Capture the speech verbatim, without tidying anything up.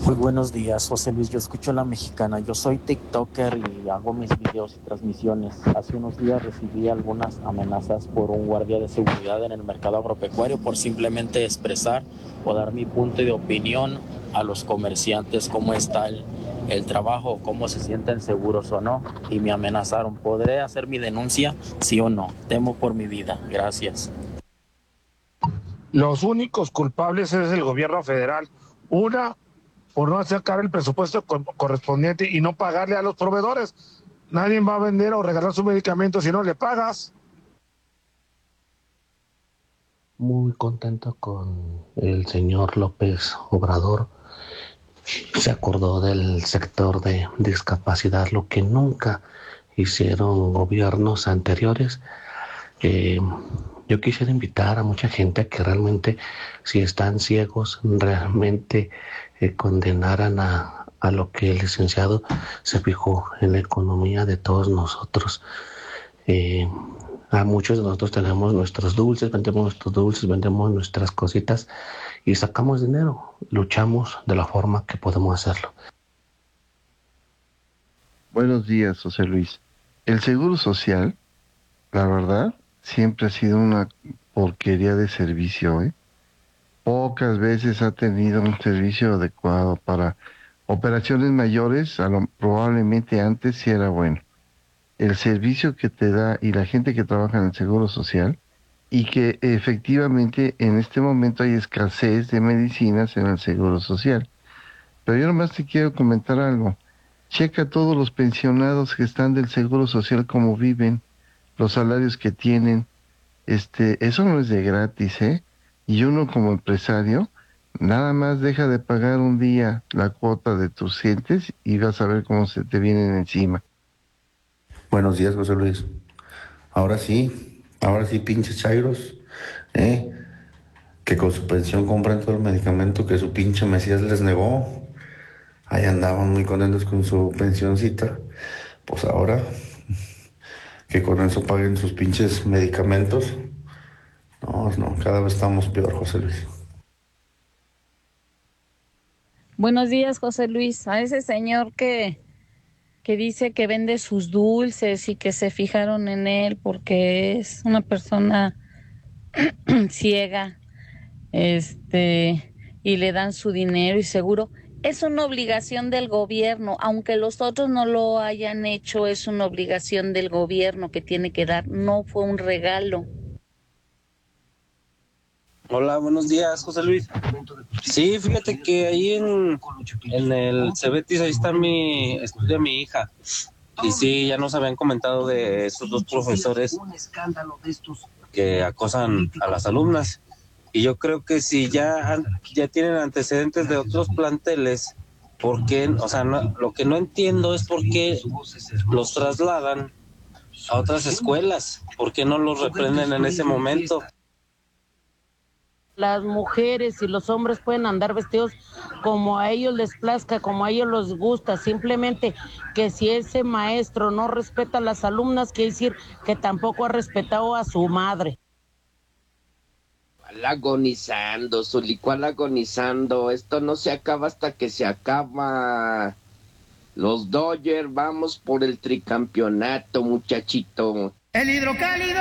Muy buenos días, José Luis. Yo escucho La Mexicana. Yo soy TikToker y hago mis videos y transmisiones. Hace unos días recibí algunas amenazas por un guardia de seguridad en el mercado agropecuario por simplemente expresar o dar mi punto de opinión a los comerciantes, cómo está el, el trabajo, cómo se sienten seguros o no. Y me amenazaron. ¿Podré hacer mi denuncia? Sí o no. Temo por mi vida. Gracias. Los únicos culpables es el gobierno federal. Una, por no sacar el presupuesto co- correspondiente y no pagarle a los proveedores. Nadie va a vender o regalar su medicamento si no le pagas. Muy contento con el señor López Obrador. Se acordó del sector de discapacidad, lo que nunca hicieron gobiernos anteriores. Eh, yo quisiera invitar a mucha gente a que realmente, si están ciegos, realmente eh, condenaran a, a lo que el licenciado se fijó en la economía de todos nosotros. Eh, a muchos de nosotros tenemos nuestros dulces, vendemos nuestros dulces, vendemos nuestras cositas y sacamos dinero. Luchamos de la forma que podemos hacerlo. Buenos días, José Luis. El Seguro Social, la verdad, siempre ha sido una porquería de servicio, ¿eh? Pocas veces ha tenido un servicio adecuado para operaciones mayores, a lo, probablemente antes sí era bueno. El servicio que te da y la gente que trabaja en el Seguro Social, y que efectivamente en este momento hay escasez de medicinas en el Seguro Social. Pero yo nomás te quiero comentar algo. Checa todos los pensionados que están del Seguro Social cómo viven, los salarios que tienen. Este, eso no es de gratis, ¿eh? Y uno como empresario, nada más deja de pagar un día la cuota de tus gentes y vas a ver cómo se te vienen encima. Buenos días, José Luis. Ahora sí, ahora sí, pinches chairos, ¿eh? Que con su pensión compran todo el medicamento que su pinche Mesías les negó. Ahí andaban muy contentos con su pensioncita. Pues ahora, que con eso paguen sus pinches medicamentos. No, no, cada vez estamos peor, José Luis. Buenos días, José Luis. A ese señor que, que dice que vende sus dulces y que se fijaron en él porque es una persona ciega, este, y le dan su dinero y seguro. Es una obligación del gobierno, aunque los otros no lo hayan hecho, es una obligación del gobierno que tiene que dar, no fue un regalo. Hola, buenos días, José Luis. Sí, fíjate que ahí en, en el Cebetis, ahí está mi, estudia mi hija. Y sí, ya nos habían comentado de esos dos profesores que acosan a las alumnas. Y yo creo que si ya, han- ya tienen antecedentes de otros planteles, ¿por qué? O sea, no, lo que no entiendo es por qué los trasladan a otras escuelas. ¿Por qué no los reprenden en ese momento? Las mujeres y los hombres pueden andar vestidos como a ellos les plazca, como a ellos les gusta, simplemente que si ese maestro no respeta a las alumnas, quiere decir que tampoco ha respetado a su madre. ¿Cuál agonizando, Zuli? ¿Cuál agonizando? Esto no se acaba hasta que se acaba. Los Dodgers, vamos por el tricampeonato, muchachito. El hidrocálido.